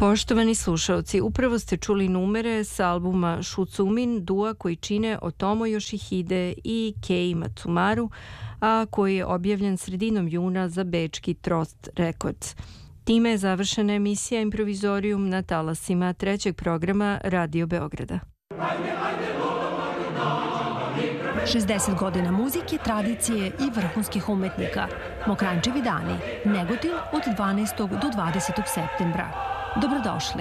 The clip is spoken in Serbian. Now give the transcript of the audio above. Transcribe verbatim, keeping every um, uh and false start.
Poštovani slušaoci, upravo ste čuli numere s albuma Shuzumin, dua koji čine Otomo Yoshihide i Kei Matsumaru, a koji je objavljen sredinom juna za bečki Trost Records. Time je završena emisija Improvizorium na talasima trećeg programa Radio Beograda. šezdeset godina muzike, tradicije i vrhunskih umetnika. Mokrančevi dani. Negotin od dvanaestog do dvadesetog septembra. Dobrodošli.